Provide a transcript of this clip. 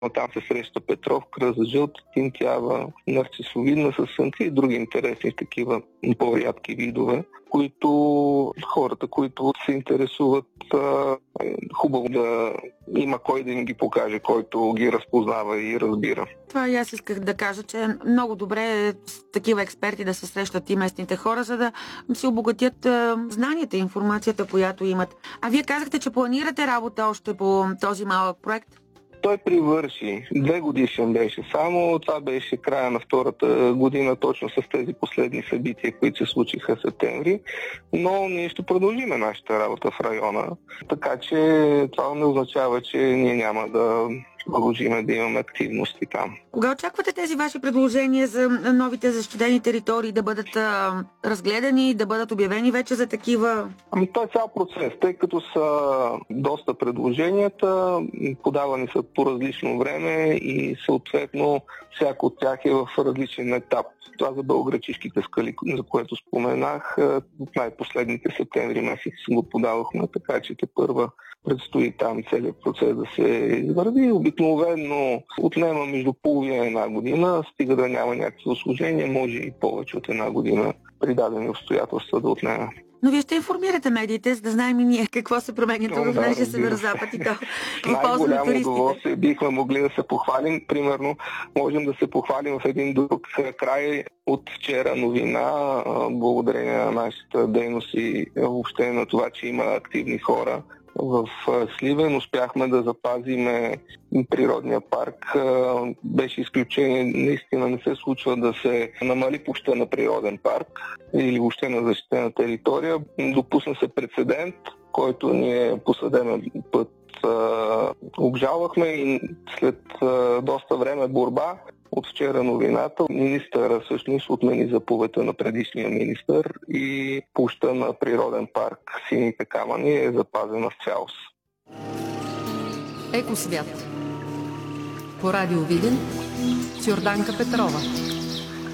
Там се среща Петров, кръст, жълта тинтява, нарцисовидна със сънци и други интересни такива по-рядки видове, които хората, които се интересуват, хубаво да има кой да им ги покаже, който ги разпознава и разбира. Това и аз исках да кажа, че е много добре с такива експерти да се срещат и местните хора, за да си обогатят знанията и информацията, която имат. А вие казахте, че планирате работа още по този малък проект? Той привърши. 2 годишен беше само. Това беше края на втората година, точно с тези последни събития, които се случиха в септември. Но ние ще продължиме нашата работа в района. Така че това не означава, че ние няма да продължиме да имаме активности там. Кога очаквате тези ваши предложения за новите защитени територии да бъдат разгледани, да бъдат обявени вече за такива? Това е цял процес, тъй като са доста предложенията, подавани са по различно време и съответно всяко от тях е в различен етап. Това за Белоградчишките скали, за което споменах, от най-последните септември месец го подавахме, така че тепърва предстои там целият процес да се извърви. Обикновено отнема между половина и 1 година, стига да няма някакви усложнения, може и повече от 1 година при дадени обстоятелства да отнема. Но вие ще информирате медиите, за да знаем и ние какво се променя тук в нашия Северозапад и то в полза на туристите. Удоволствие бихме могли да се похвалим. Примерно, можем да се похвалим в един друг край от вчера новина, благодарение на нашата дейност и въобще на това, че има активни хора. В Сливен успяхме да запазим природния парк. Беше изключение, наистина не се случва да се намали площта на природен парк или въобще на защитена територия. Допусна се прецедент, който ние по съдебен път обжалвахме и след доста време борба от вчера новината, министъра всъщност отмени заповедта на предишния министър и площта на природен парк Сините камъни е запазена в цялост. Екосвят. По радио Видин с Йорданка Петрова.